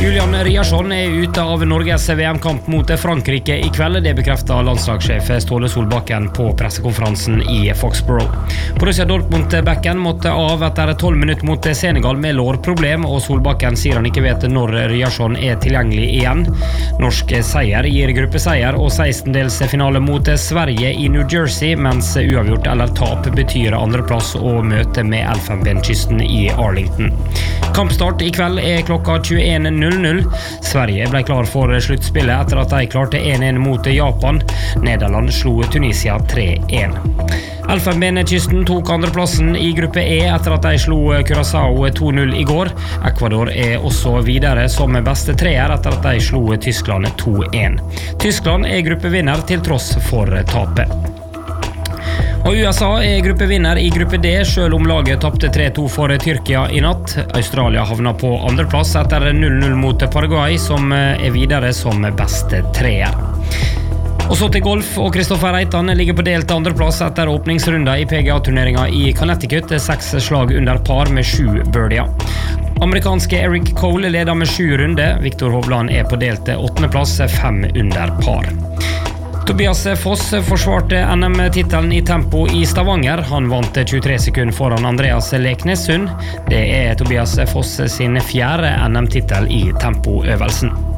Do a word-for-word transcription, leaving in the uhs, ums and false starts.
Julian Riasson er ute av Norges V M-kamp mot Frankrike i kveld. Det bekreftet landslagssjef Ståle Solbakken på pressekonferansen i Foxborough. Borussia Dortmund-bekken måtte av etter tolv minutter mot Senegal med lårproblem, og Solbakken sier han ikke vet når Riasson er tilgjengelig igjen. Norsk seier gir gruppeseier og sekstendelsfinale mot Sverige i New Jersey, mens uavgjort eller tap betyr andreplass og møte med Elfenbenskysten i Arlington. Kampstart i kveld er klokka tjueen null null. Sverige ble klar for sluttspillet etter at de klarte en en mot Japan. Nederland slo Tunisia tre en. Elfenbenskysten tok andreplassen i gruppe E etter at de slo Curaçao to null i går. Ecuador er også videre som beste treer etter at de slo Tyskland to en. Tyskland er gruppevinner til tross for tapet. Og U S A er gruppevinner i gruppe D, selv om laget tappte tre to for Tyrkia i natt. Australia havna på andreplass etter null null mot Paraguay, som er videre som beste treer. Og så til golf, og Kristoffer Reitan ligger på delt andreplass etter åpningsrunder i P G A-turneringen i Connecticut, seks slag under par med sju birdier. Amerikanske Eric Cole leder med sju runder. Viktor Hovland er på delt åttendeplass, fem under par. Tobias Foss forsvarte N M-titelen i tempo i Stavanger. Han vant tjuetre sekunder foran Andreas Leknessund. Det er Tobias Foss sin fjerde N M-titel i tempoøvelsen.